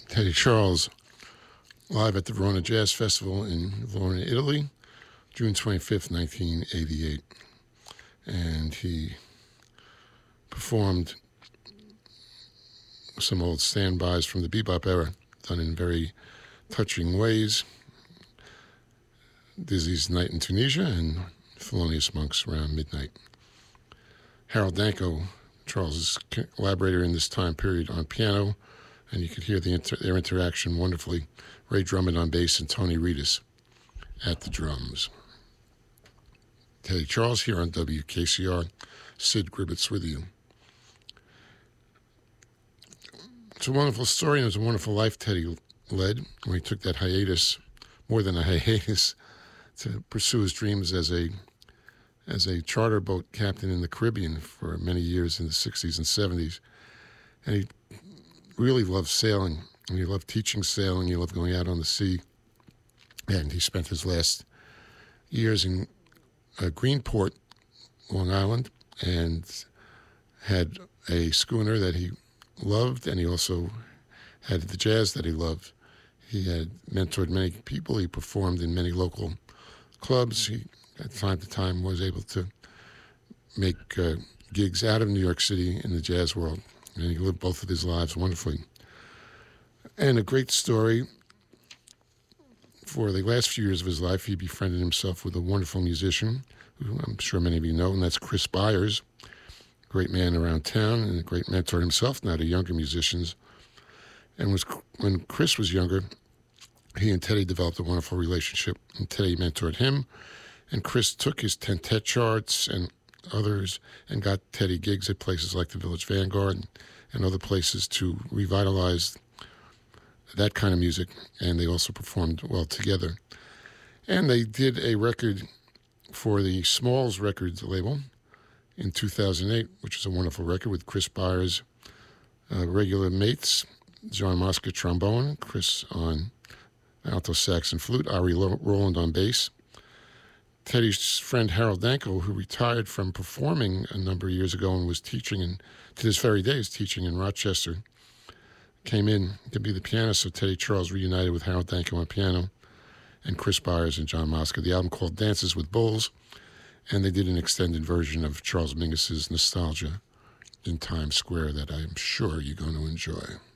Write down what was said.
Teddy Charles live at the Verona Jazz Festival in Verona, Italy, June 25th, 1988. And he performed some old standbys from the bebop era, done in very touching ways. Dizzy's Night in Tunisia and Thelonious Monk's Around Midnight. Harold Danko, Charles's collaborator in this time period on piano, and you could hear their interaction wonderfully. Ray Drummond on bass and Tony Reedus at the drums. Teddy Charles here on WKCR. Sid Gribbets with you. It's a wonderful story, and it was a wonderful life Teddy led when he took that hiatus, more than a hiatus, to pursue his dreams as a charter boat captain in the Caribbean for many years in the 60s and 70s. And he really loved sailing, and he loved teaching sailing. He loved going out on the sea. And he spent his last years in Greenport, Long Island, and had a schooner that he loved, and he also had the jazz that he loved. He had mentored many people. He performed in many local clubs. He, at time to time, was able to make gigs out of New York City in the jazz world, and he lived both of his lives wonderfully. And a great story, for the last few years of his life, he befriended himself with a wonderful musician, who I'm sure many of you know, and that's Chris Byers, great man around town and a great mentor himself, now to younger musicians. And when Chris was younger, he and Teddy developed a wonderful relationship, and Teddy mentored him, and Chris took his tentet charts and others and got Teddy gigs at places like the Village Vanguard and other places to revitalize that kind of music, and they also performed well together. And they did a record for the Smalls Records label in 2008, which is a wonderful record with Chris Byers' regular mates, John Mosca trombone, Chris on alto sax and flute, Ari Rowland on bass. Teddy's friend Harold Danko, who retired from performing a number of years ago and was teaching, and to this very day is teaching in Rochester, came in to be the pianist, so Teddy Charles reunited with Harold Danko on piano and Chris Byers and John Mosca. The album called Dances with Bulls, and they did an extended version of Charles Mingus's Nostalgia in Times Square that I'm sure you're going to enjoy.